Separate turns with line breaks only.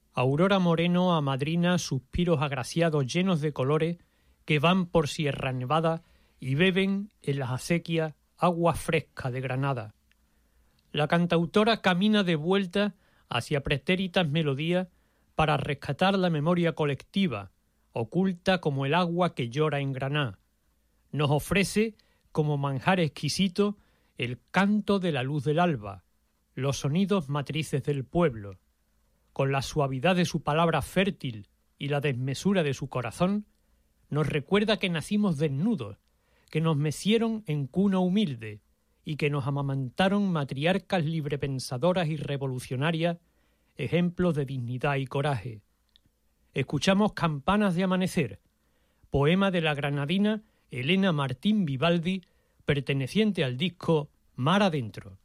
Aurora Moreno amadrina suspiros agraciados llenos de colores que van por Sierra Nevada y beben en las acequias agua fresca de Granada. La cantautora camina de vuelta hacia pretéritas melodías para rescatar la memoria colectiva, oculta como el agua que llora en Granada. Nos ofrece, como manjar exquisito, el canto de la luz del alba, los sonidos matrices del pueblo. Con la suavidad de su palabra fértil y la desmesura de su corazón, nos recuerda que nacimos desnudos, que nos mecieron en cuna humilde y que nos amamantaron matriarcas librepensadoras y revolucionarias, ejemplos de dignidad y coraje. Escuchamos Campanas de Amanecer, poema de la granadina Elena Martín Vivaldi, perteneciente al disco Mar Adentro.